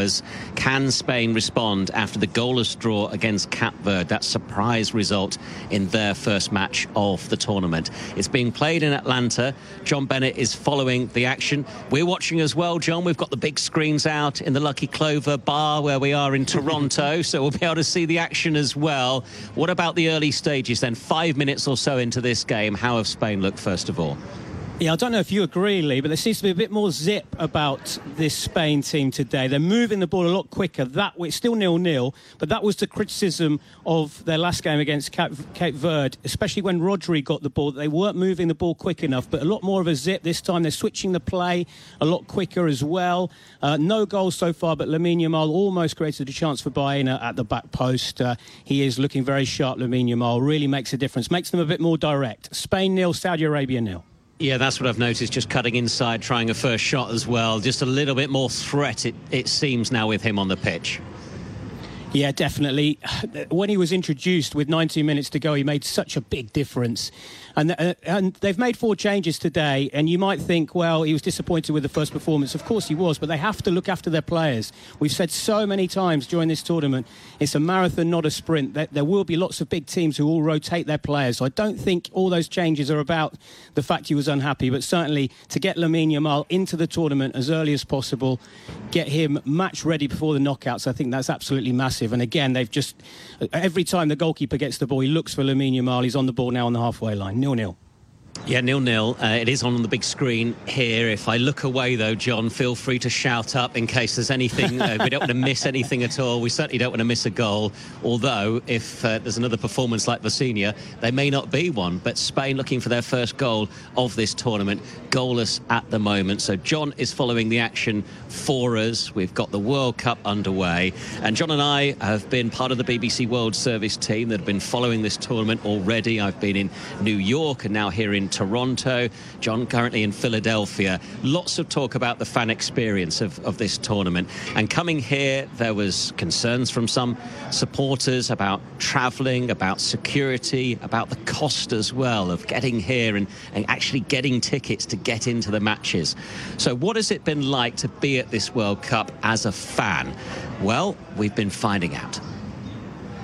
Can Spain respond after the goalless draw against Cape Verde, that surprise result in their first match of the tournament? It's being played in Atlanta. John Bennett is following the action. We're watching as well, John. We've got the big screens out in the Lucky Clover bar where we are in Toronto, so we'll be able to see the action as well. What about the early stages then? 5 minutes or so into this game, how have Spain looked first of all? Yeah, I don't know if you agree, Lee, but there seems to be a bit more zip about this Spain team today. They're moving the ball a lot quicker. It's still 0-0, but that was the criticism of their last game against Cape Verde, especially when Rodri got the ball. They weren't moving the ball quick enough, but a lot more of a zip this time. They're switching the play a lot quicker as well. No goals so far, but Lamine Yamal almost created a chance for Baena at the back post. He is looking very sharp, Lamine Yamal. Really makes a difference. Makes them a bit more direct. Spain 0, Saudi Arabia 0. Yeah, that's what I've noticed, just cutting inside, trying a first shot as well. Just a little bit more threat, it seems, now with him on the pitch. Yeah, definitely. When he was introduced with 19 minutes to go, he made such a big difference. And they've made 4 changes today, and you might think, well, he was disappointed with the first performance. Of course he was, but they have to look after their players. We've said so many times during this tournament, it's a marathon, not a sprint. There will be lots of big teams who will rotate their players. So I don't think all those changes are about the fact he was unhappy, but certainly to get Lamine Yamal into the tournament as early as possible, get him match ready before the knockouts, I think that's absolutely massive. And again, they've just, every time the goalkeeper gets the ball, he looks for Lamine Yamal. He's on the ball now on the halfway line. 0-0. Yeah, 0-0. It is on the big screen here. If I look away, though, John, feel free to shout up in case there's anything. We don't want to miss anything at all. We certainly don't want to miss a goal. Although, if there's another performance like Vecina, there may not be one. But Spain looking for their first goal of this tournament, goalless at the moment. So John is following the action for us. We've got the World Cup underway. And John and I have been part of the BBC World Service team that have been following this tournament already. I've been in New York and now here in Toronto. John currently in Philadelphia. Lots of talk about the fan experience of this tournament. And coming here, there was concerns from some supporters about travelling, about security, about the cost as well of getting here and actually getting tickets to get into the matches. So what has it been like to be at this World Cup as a fan? Well, we've been finding out.